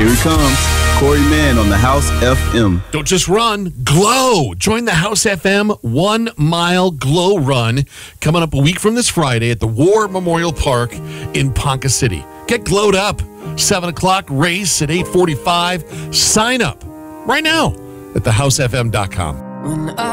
Here he comes, Corey Mann on the House FM. Don't just run, glow. Join the House FM 1 mile glow run coming up a week from this Friday at the War Memorial Park in Ponca City. Get glowed up. 7 o'clock race at 8:45. Sign up right now at thehousefm.com.